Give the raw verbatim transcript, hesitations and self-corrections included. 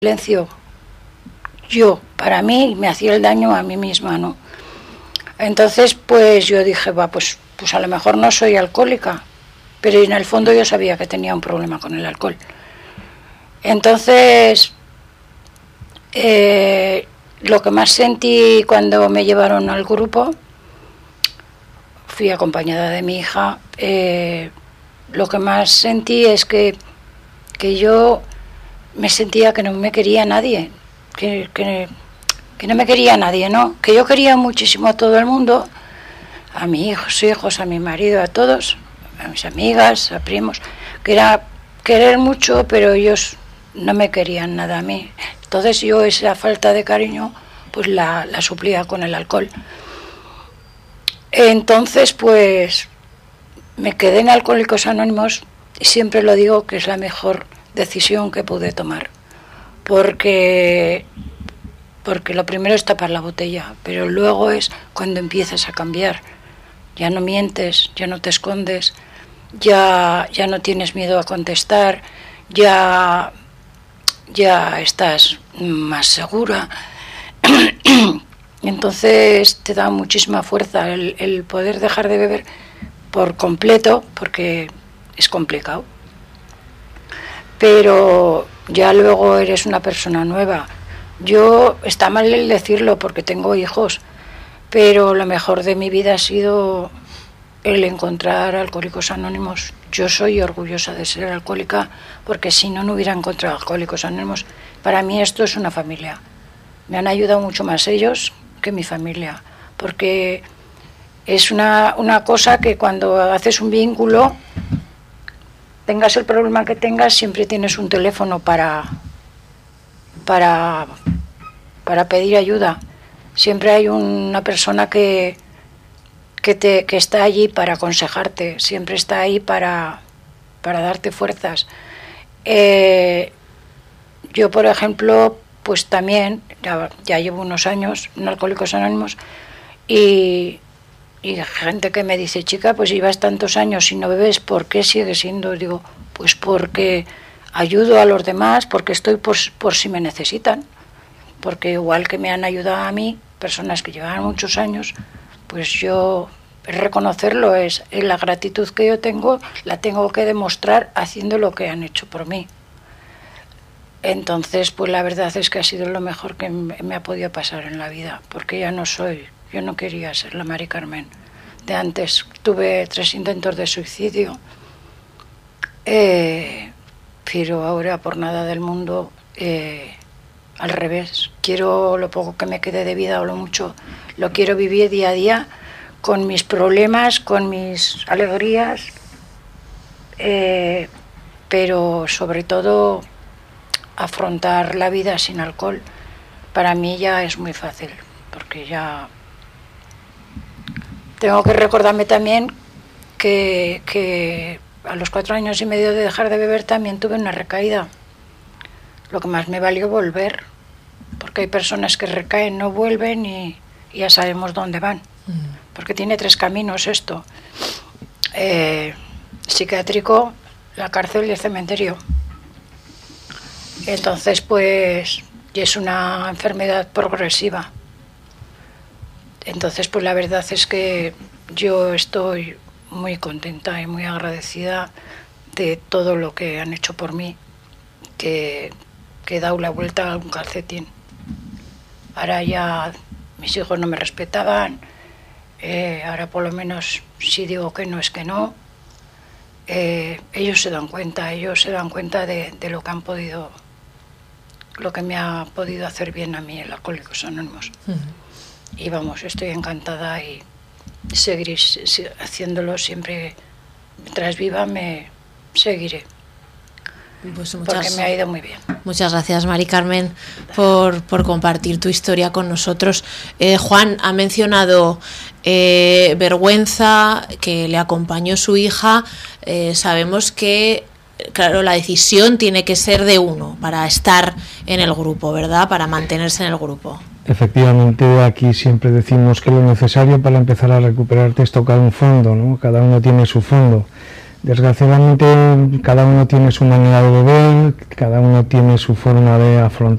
silencio, yo, para mí, me hacía el daño a mí misma, ¿no? Entonces, pues yo dije, va, pues, pues a lo mejor no soy alcohólica, pero en el fondo yo sabía que tenía un problema con el alcohol. Entonces, eh, lo que más sentí cuando me llevaron al grupo, fui acompañada de mi hija, eh, lo que más sentí es que, que yo me sentía que no me quería nadie, que, que, que no me quería nadie, ¿no? Que yo quería muchísimo a todo el mundo, a mis hijos, hijos, a mi marido, a todos, a mis amigas, a primos, que era querer mucho, pero ellos no me querían nada a mí. Entonces yo esa falta de cariño pues la, la suplía con el alcohol. Entonces pues me quedé en Alcohólicos Anónimos y siempre lo digo que es la mejor decisión que pude tomar, porque porque lo primero es tapar la botella, pero luego es cuando empiezas a cambiar, ya no mientes, ya no te escondes, ya ya no tienes miedo a contestar, ya ya estás más segura. Entonces te da muchísima fuerza el, el poder dejar de beber por completo, porque es complicado. Pero ya luego eres una persona nueva. Yo, está mal el decirlo porque tengo hijos, pero lo mejor de mi vida ha sido el encontrar Alcohólicos Anónimos. Yo soy orgullosa de ser alcohólica, porque si no, no hubiera encontrado Alcohólicos Anónimos. Para mí esto es una familia. Me han ayudado mucho más ellos que mi familia, porque es una, una cosa que cuando haces un vínculo, tengas el problema que tengas, siempre tienes un teléfono para, para, para pedir ayuda. Siempre hay una persona que, que, te, que está allí para aconsejarte, siempre está ahí para, para darte fuerzas. Eh, yo, por ejemplo, pues también, ya, ya llevo unos años en Alcohólicos Anónimos, y, y gente que me dice, chica, pues llevas tantos años y no bebes, ¿por qué sigues siendo? Digo, pues porque ayudo a los demás, porque estoy por, por si me necesitan, porque igual que me han ayudado a mí, personas que llevan muchos años, pues yo, reconocerlo, es, es la gratitud que yo tengo, la tengo que demostrar haciendo lo que han hecho por mí. Entonces, pues la verdad es que ha sido lo mejor que me ha podido pasar en la vida, porque ya no soy, yo no quería ser la Mari Carmen de antes. Tuve tres intentos de suicidio, eh, pero ahora por nada del mundo, eh, al revés. Quiero lo poco que me quede de vida o lo mucho, lo quiero vivir día a día con mis problemas, con mis alegrías, eh, pero sobre todo afrontar la vida sin alcohol. Para mí ya es muy fácil, porque ya tengo que recordarme también que, que a los cuatro años y medio de dejar de beber también tuve una recaída. Lo que más me valió volver, porque hay personas que recaen, no vuelven y, y ya sabemos dónde van, porque tiene tres caminos esto: eh, psiquiátrico, la cárcel y el cementerio. Entonces, pues, es una enfermedad progresiva. Entonces, pues la verdad es que yo estoy muy contenta y muy agradecida de todo lo que han hecho por mí, que, que he dado la vuelta a un calcetín. Ahora ya mis hijos no me respetaban, eh, ahora por lo menos si digo que no es que no. Eh, ellos se dan cuenta, ellos se dan cuenta de, de lo que han podido, lo que me ha podido hacer bien a mí el Alcohólicos Anónimos. Uh-huh. Y vamos, estoy encantada y seguiré haciéndolo siempre. Mientras viva me seguiré. Pues muchas, porque me ha ido muy bien. Muchas gracias, Mari Carmen, por, por compartir tu historia con nosotros. Eh, Juan ha mencionado eh, vergüenza, que le acompañó su hija. Eh, sabemos que, claro, la decisión tiene que ser de uno para estar en el grupo, ¿verdad? Para mantenerse en el grupo. Efectivamente, aquí siempre decimos que lo necesario para empezar a recuperarte es tocar un fondo, ¿no? Cada uno tiene su fondo. Desgraciadamente cada uno tiene su manera de beber, cada uno tiene su forma de afrontar